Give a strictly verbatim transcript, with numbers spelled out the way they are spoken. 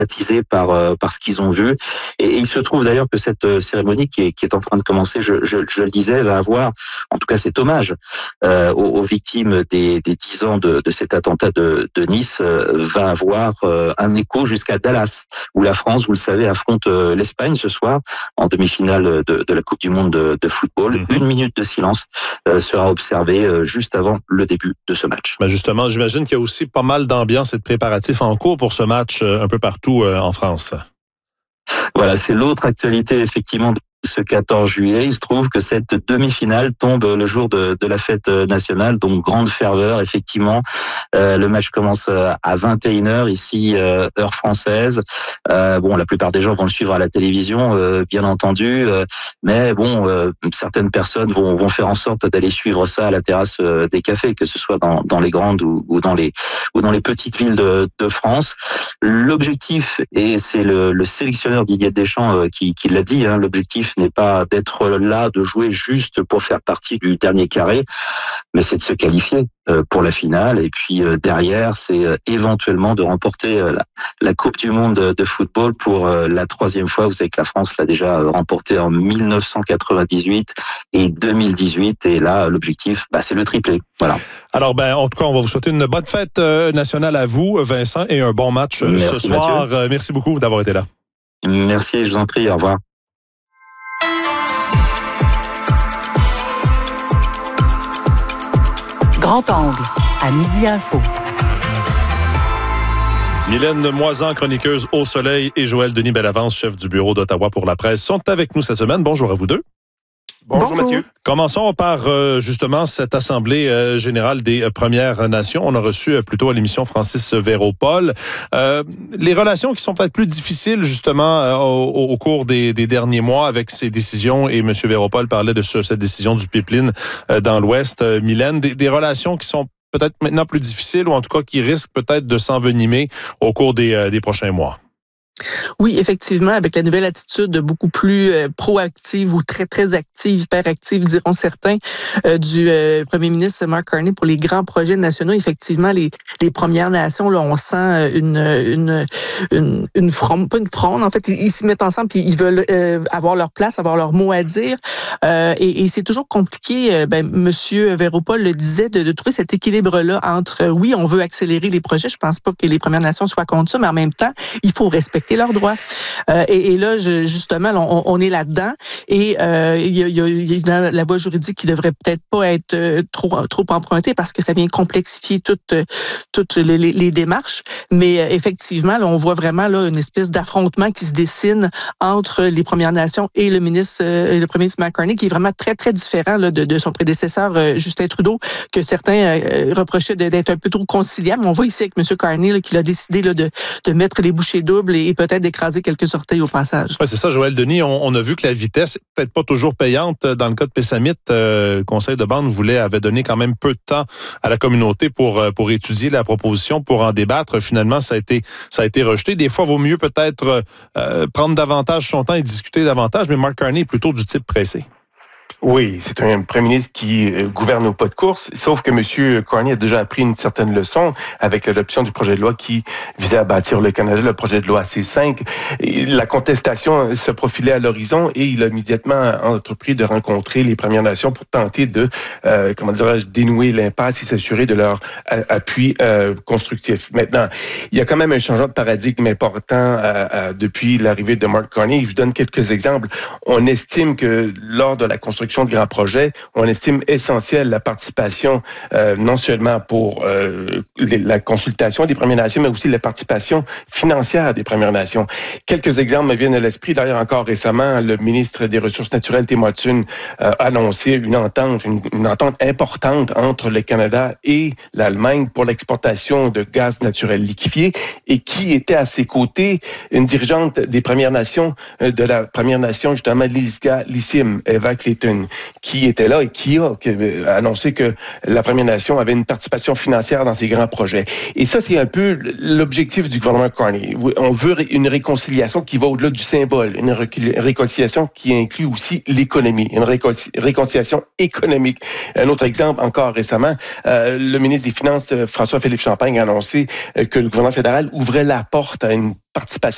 traumatisés par euh, par ce qu'ils ont vu. Et, et il se trouve d'ailleurs que cette euh, cérémonie qui est qui est en train de commencer, je je, je le disais, va avoir, en tout cas cet hommage euh, aux, aux victimes des des dix ans de de cet attentat de de Nice euh, va avoir euh, un écho jusqu'à Dallas, où la France, vous le savez, affronte euh, l'Espagne ce soir en demi-finale de de la Coupe du monde de, de football. Mm-hmm. Une minute de silence euh, sera observée euh, juste avant le début de ce match. Ben justement, j'imagine qu'il y a aussi pas mal d'ambiance et de préparatifs en cours pour ce match euh, un peu partout euh, en France. Voilà, c'est l'autre actualité effectivement de ce quatorze juillet. Il se trouve que cette demi-finale tombe le jour de, de la fête nationale, donc grande ferveur effectivement. Euh, le match commence à vingt et une heures ici, euh, heure française. Euh, bon, la plupart des gens vont le suivre à la télévision, euh, bien entendu, euh, mais bon, euh, certaines personnes vont, vont faire en sorte d'aller suivre ça à la terrasse euh, des cafés, que ce soit dans, dans les grandes ou, ou dans les ou dans les petites villes de, de France. L'objectif, et c'est le, le sélectionneur Didier Deschamps euh, qui, qui l'a dit, hein, l'objectif n'est pas d'être là, de jouer juste pour faire partie du dernier carré, mais c'est de se qualifier euh, pour la finale. Et puis euh, derrière, c'est euh, éventuellement de remporter euh, la, la Coupe du monde de, de football pour euh, la troisième fois. Vous savez que la France l'a déjà euh, remporté en mille neuf cent quatre-vingt-dix-huit et deux mille dix-huit. Et là, l'objectif, bah, c'est le triplé. Voilà. Alors, ben, en tout cas, on va vous souhaiter une bonne fête euh, nationale à vous, Vincent, et un bon match euh, ce soir. Euh, merci beaucoup d'avoir été là. Merci, je vous en prie. Au revoir. Grand angle, à Midi Info. Mylène Moisan, chroniqueuse au Soleil, et Joël Denis Bellavance, chef du bureau d'Ottawa pour la presse, sont avec nous cette semaine. Bonjour à vous deux. Bonjour, Bonjour. Mathieu. Commençons par euh, justement cette Assemblée euh, générale des euh, Premières Nations. On a reçu euh, plutôt à l'émission Francis Véropol. Euh, les relations qui sont peut-être plus difficiles justement euh, au, au cours des, des derniers mois avec ces décisions, et M. Véropol parlait de ce, cette décision du pipeline euh, dans l'Ouest. Euh, Mylène, des, des relations qui sont peut-être maintenant plus difficiles, ou en tout cas qui risquent peut-être de s'envenimer au cours des, euh, des prochains mois. Oui, effectivement, avec la nouvelle attitude beaucoup plus euh, proactive ou très, très active, hyperactive, diront certains, euh, du euh, premier ministre Mark Carney pour les grands projets nationaux. Effectivement, les, les Premières Nations, là, on sent une une une, une fronde, pas une fronde, en fait, ils, ils se mettent ensemble puis ils veulent euh, avoir leur place, avoir leur mot à dire. Euh, et, et c'est toujours compliqué, euh, ben, Monsieur Véropol le disait, de, de trouver cet équilibre-là entre, euh, oui, on veut accélérer les projets, je pense pas que les Premières Nations soient contre ça, mais en même temps, il faut respecter leurs droits. Euh, et, et là, je, justement, on, on est là-dedans. Et euh, il y a, il y a la voie juridique qui devrait peut-être pas être euh, trop trop empruntée parce que ça vient complexifier toutes toutes les, les, les démarches. Mais euh, effectivement, là, on voit vraiment là une espèce d'affrontement qui se dessine entre les Premières Nations et le ministre, euh, le premier ministre Mark Carney, qui est vraiment très très différent là, de, de son prédécesseur euh, Justin Trudeau, que certains euh, reprochaient d'être un peu trop conciliant. Mais on voit ici avec M. Carney là, qu'il a décidé là, de de mettre les bouchées doubles et, et peut-être d'écraser quelques orteils au passage. Oui, c'est ça, Joël Denis. On, on a vu que la vitesse n'est peut-être pas toujours payante. Dans le cas de Pessamit, euh, le conseil de bande voulait, avait donné quand même peu de temps à la communauté pour, pour étudier la proposition, pour en débattre. Finalement, ça a été, ça a été rejeté. Des fois, il vaut mieux peut-être euh, prendre davantage son temps et discuter davantage, mais Mark Carney est plutôt du type pressé. Oui, c'est un premier ministre qui euh, gouverne au pas de course, sauf que M. Carney a déjà appris une certaine leçon avec l'adoption du projet de loi qui visait à bâtir le Canada, le projet de loi C cinq. Et la contestation se profilait à l'horizon et il a immédiatement entrepris de rencontrer les Premières Nations pour tenter de, euh, comment dirais-je, dénouer l'impasse et s'assurer de leur a- appui euh, constructif. Maintenant, il y a quand même un changement de paradigme important euh, euh, depuis l'arrivée de Mark Carney. Je donne quelques exemples. On estime que lors de la construction de grands projets, on estime essentielle la participation, euh, non seulement pour euh, les, la consultation des Premières Nations, mais aussi la participation financière des Premières Nations. Quelques exemples me viennent à l'esprit. D'ailleurs, encore récemment, le ministre des Ressources naturelles, Tim Watson, euh, a annoncé une entente, une, une entente importante entre le Canada et l'Allemagne pour l'exportation de gaz naturel liquéfié, et qui était à ses côtés une dirigeante des Premières Nations, euh, de la Première Nation, justement, l'Iska Lissim, Eva Clayton, qui était là et qui a, qui a annoncé que la Première Nation avait une participation financière dans ces grands projets. Et ça, c'est un peu l'objectif du gouvernement Carney. On veut une réconciliation qui va au-delà du symbole, une réconciliation qui inclut aussi l'économie, une réconciliation économique. Un autre exemple, encore récemment, euh, le ministre des Finances, François-Philippe Champagne, a annoncé que le gouvernement fédéral ouvrait la porte à une participation